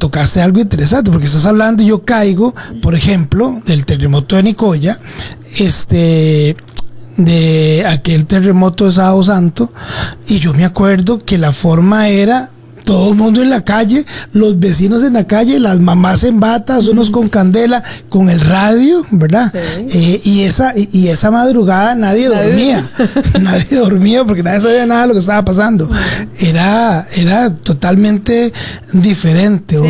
tocaste algo interesante, porque estás hablando y yo caigo, por ejemplo, del terremoto de Nicoya, de aquel terremoto de Sábado Santo, y yo me acuerdo que la forma era todo el mundo en la calle, los vecinos en la calle, las mamás en batas, unos con candela, con el radio, ¿verdad? Sí. Y esa madrugada nadie dormía. Nadie dormía porque nadie sabía nada de lo que estaba pasando. Era totalmente diferente. Sí.